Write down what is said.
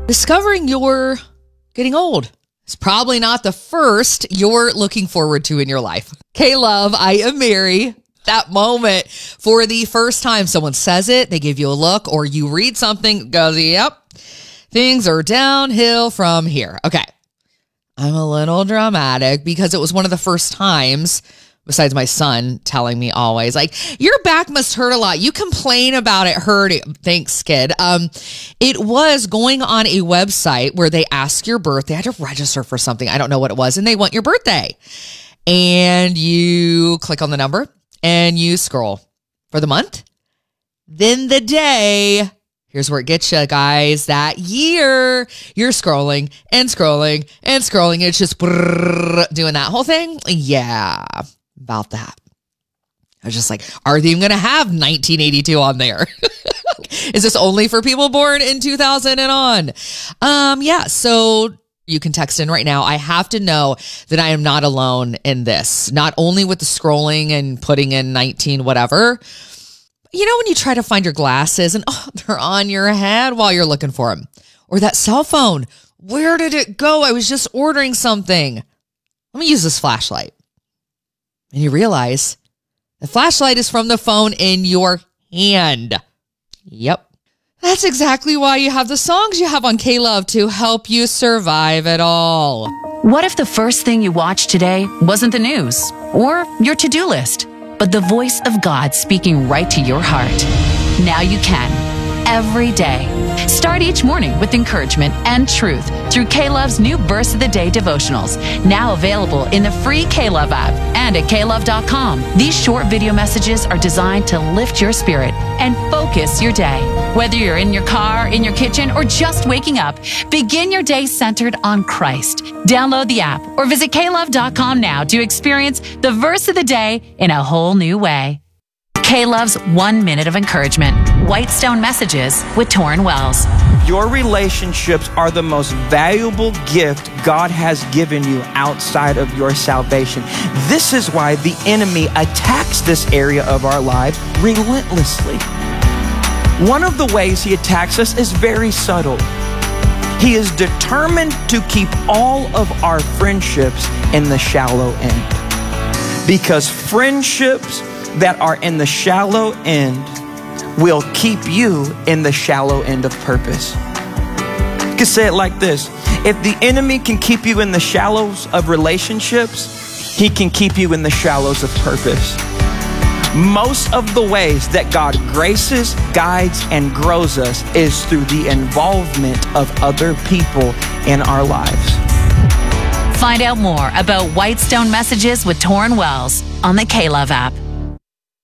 Discovering you're getting old. It's probably not the first you're looking forward to in your life. K-Love, I am Mary. That moment for the first time someone says it, they give you a look, or you read something, goes, yep, things are downhill from here. Okay. I'm a little dramatic because it was one of the first times, besides my son telling me always, like, your back must hurt a lot. You complain about it hurting. Thanks, kid. It was going on a website where they ask your birthday. I had to register for something. I don't know what it was. And they want your birthday. And you click on the number and you scroll for the month. Then the day. Here's where it gets you, guys. That year, you're scrolling and scrolling and scrolling. It's just doing that whole thing. Yeah, about that. I was just like, are they even going to have 1982 on there? Is this only for people born in 2000 and on? Yeah, so you can text in right now. I have to know that I am not alone in this. Not only with the scrolling and putting in 19 whatever. You know when you try to find your glasses and they're on your head while you're looking for them? Or that cell phone. Where did it go? I was just ordering something. Let me use this flashlight. And you realize the flashlight is from the phone in your hand. Yep. That's exactly why you have the songs you have on K-Love to help you survive it all. What if the first thing you watched today wasn't the news or your to-do list, but the voice of God speaking right to your heart? Now you can, every day. Start each morning with encouragement and truth through K-Love's new Verse of the Day devotionals, now available in the free K-Love app and at klove.com. These short video messages are designed to lift your spirit and focus your day. Whether you're in your car, in your kitchen, or just waking up, begin your day centered on Christ. Download the app or visit klove.com now to experience the Verse of the Day in a whole new way. K-Love's 1 minute of encouragement. Whitestone Messages with Torrin Wells. Your relationships are the most valuable gift God has given you outside of your salvation. This is why the enemy attacks this area of our lives relentlessly. One of the ways he attacks us is very subtle. He is determined to keep all of our friendships in the shallow end. Because friendships that are in the shallow end will keep you in the shallow end of purpose. You can say it like this: if the enemy can keep you in the shallows of relationships, he can keep you in the shallows of purpose. Most of the ways that God graces, guides, and grows us is through the involvement of other people in our lives. Find out more about Whitestone Messages with Torrin Wells on the K-Love app.